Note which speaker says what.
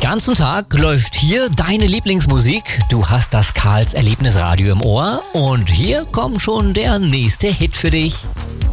Speaker 1: ganzen Tag läuft hier deine Lieblingsmusik. Du hast das Karls Erlebnisradio im Ohr und hier kommt schon der nächste Hit für dich.